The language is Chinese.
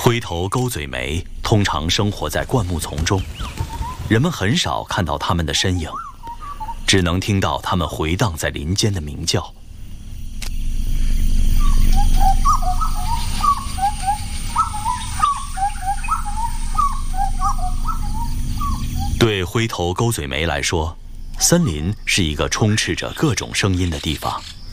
灰头钩嘴梅通常生活在灌木丛中，人们很少看到它们的身影，只能听到它们回荡在林间的鸣叫。对灰头钩嘴梅来说，森林是一个充斥着各种声音的地方。